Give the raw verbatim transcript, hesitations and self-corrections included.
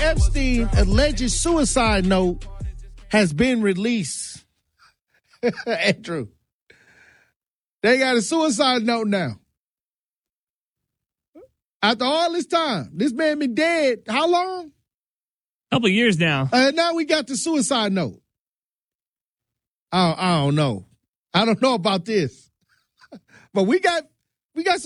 Epstein alleged suicide note has been released. Andrew, they got a suicide note now. After all this time, this man been dead how long? Couple of years now. And now we got the suicide note. I, I don't know. I don't know about this. But we got we got some